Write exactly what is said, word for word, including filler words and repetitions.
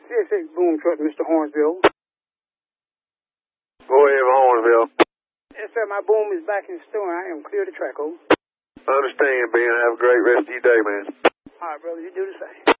C S X boom truck, Mister Hornsville. Go ahead, Hornsville. Yes, sir, my boom is back in store. I am clear to track, over. I understand, Ben. Have a great rest of your day, man. All right, brother, you do the same.